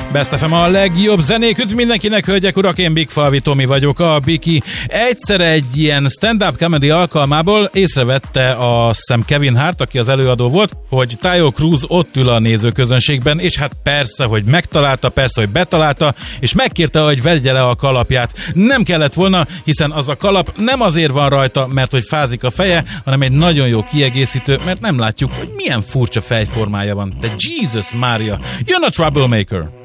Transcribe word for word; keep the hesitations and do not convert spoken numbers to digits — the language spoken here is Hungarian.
Best ef em a legjobb zenék, üdv mindenkinek, hölgyek, urak, én Big Falvi Tomi vagyok, a Biki. Egyszer egy ilyen stand-up comedy alkalmából észrevette a szem Kevin Hart, aki az előadó volt, hogy Taio Cruz ott ül a nézőközönségben, és hát persze, hogy megtalálta, persze, hogy betalálta, és megkérte, hogy vegye le a kalapját. Nem kellett volna, hiszen az a kalap nem azért van rajta, mert hogy fázik a feje, hanem egy nagyon jó kiegészítő, mert nem látjuk, hogy milyen furcsa fejformája van. De Jesus Mária, jön a Troublemaker!